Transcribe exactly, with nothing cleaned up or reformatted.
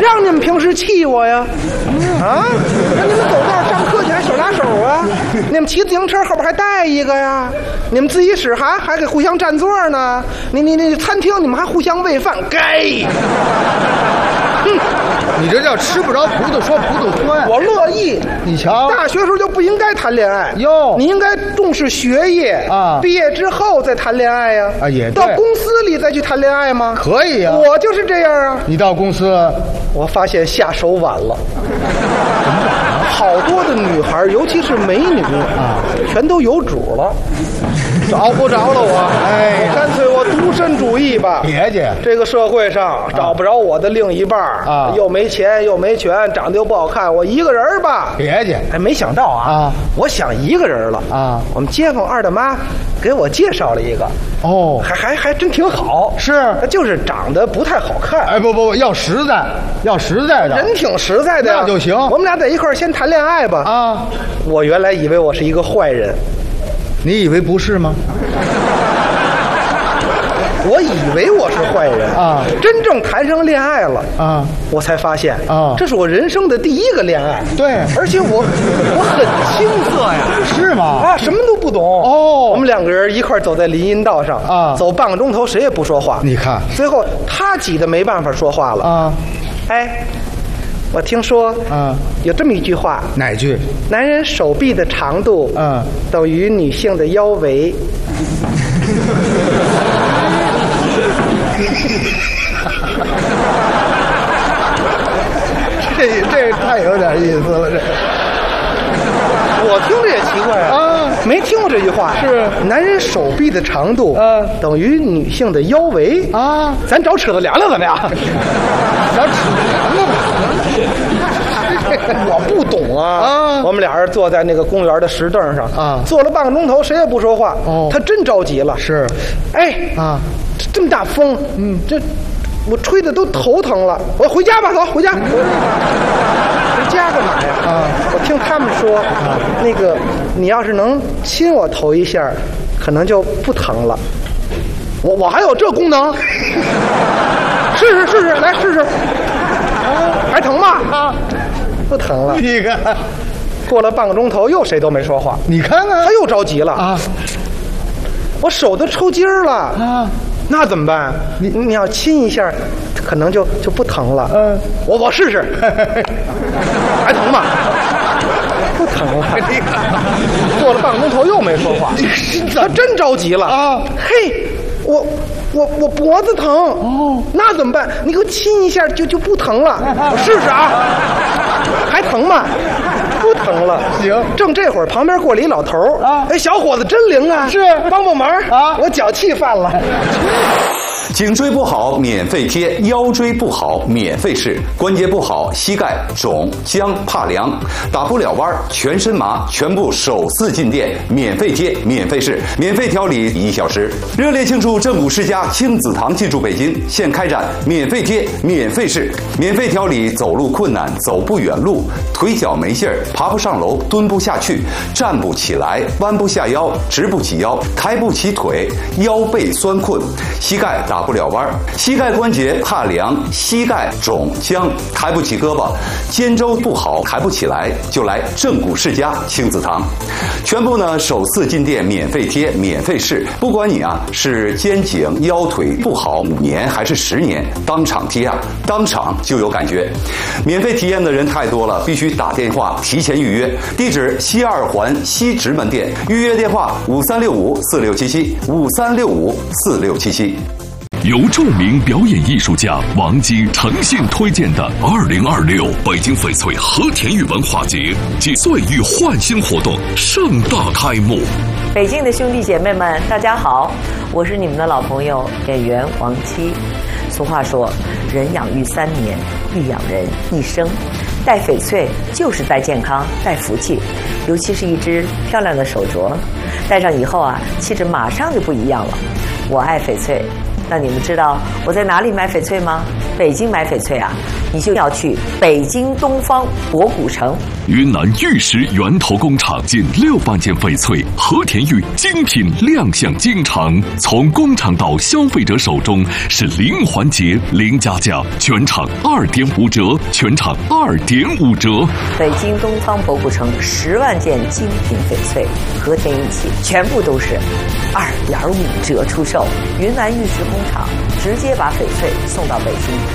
让你们平时气我呀？啊，那你们走道上课去还手拉手啊？你们骑自行车后边还带一个呀？你们自习室还还给互相占座呢？你你你餐厅你们还互相喂饭，该！ 哼，你这叫吃不着葡萄说葡萄酸。 我乐意。 你瞧， 大学时候就不应该谈恋爱哟， 你应该重视学业啊， 毕业之后再谈恋爱呀。 啊，也到公司里再去谈恋爱吗？ 可以呀、啊， 我就是这样啊。 你到公司， 我发现下手晚了。好多的女孩，尤其是美女啊，全都有主了，找不着了我。哎，干脆我独身主义吧。 别介， 这个社会上找不着我的另一半啊，又没钱又没权，长得又不好看，我一个人吧。 别介， 哎，没想到啊，啊我想一个人了啊。我们街坊二大妈给我介绍了一个，哦，还还还真挺好。 是， 就是长得不太好看。 哎，不不不，要实在，要实在的， 人挺实在的呀， 那就行。 我们俩在一块儿先谈恋爱吧。啊，我原来以为我是一个坏人， 你以为不是吗？ 我以为我是坏人啊，真正谈上恋爱了啊，我才发现啊，这是我人生的第一个恋爱。 对， 而且我我很青涩呀， 是吗？ 啊，什么都不懂哦。我们两个人一块走在林荫道上啊，走半个钟头，谁也不说话。 你看， 最后他挤得没办法说话了啊。哎，我听说啊，有这么一句话， 哪句？ 男人手臂的长度嗯等于女性的腰围。 这这太有点意思了，这我听着也奇怪啊，啊没听过这句话。 是男人手臂的长度啊等于女性的腰围啊，咱找尺子量量怎么样？ 找尺子量量。 我不懂啊！啊，我们俩人坐在那个公园的石凳上啊，坐了半个钟头，谁也不说话。哦，他真着急了。是，哎啊，这么大风，嗯，这我吹的都头疼了。我回家吧，走，回家。回家干嘛呀？啊，我听他们说，啊，那个你要是能亲我头一下，可能就不疼了。我我还有这功能？试试试试，来试试。还疼吗？啊。不疼了， 你看， 过了半个钟头，又谁都没说话。 你看看， 他又着急了啊！我手都抽筋儿了啊！那怎么办？你你要亲一下，可能就就不疼了。嗯，我我试试，还疼吗？不疼了。你看，过了半个钟头又没说话，他真着急了啊！嘿，我。我我脖子疼哦，那怎么办？你给我亲一下就就不疼了，我试试啊，还疼吗？不疼了。行，正这会儿旁边过来一老头啊，哎，小伙子真灵啊，是帮帮忙啊，我脚气犯了。 颈椎不好免费贴，腰椎不好免费试，关节不好膝盖肿僵怕凉打不了弯全身麻全部首次进店免费贴免费试免费调理一小时，热烈庆祝正骨世家亲子堂进驻北京，现开展免费贴免费试免费调理走路困难走不远路腿脚没劲儿爬不上楼蹲不下去站不起来弯不下腰直不起腰抬不起腿腰背酸困膝盖打不了弯膝盖关节怕凉膝盖肿僵抬不起胳膊肩周不好抬不起来就来正骨世家亲子堂，全部呢首次进店免费贴免费试，不管你啊是肩颈腰腿不好五年还是十年，当场贴啊当场就有感觉。免费体验的人太多了，必须打电话提前预约，地址西二环西直门店，预约电话五三六五四六七七五三六五四六七七。 由著名表演艺术家王晶诚信推荐的二零二六北京翡翠和田玉文化节及岁月焕新活动盛大开幕。 北京的兄弟姐妹们，大家好，我是你们的老朋友演员王七。俗话说，人养育三年，必养人一生。戴翡翠就是戴健康、戴福气，尤其是一只漂亮的手镯，戴上以后啊，气质马上就不一样了。我爱翡翠。那你们知道我在哪里买翡翠吗？北京买翡翠啊， 你就要去北京东方博古城。 云南玉石源头工厂近六万件翡翠，和田玉精品亮相京城，从工厂到消费者手中是零环节、零加价，全场二点五折，全场二点五折。 北京东方博古城十万件精品翡翠，和田玉器全部都是二点五折出售。云南玉石工厂直接把翡翠送到北京。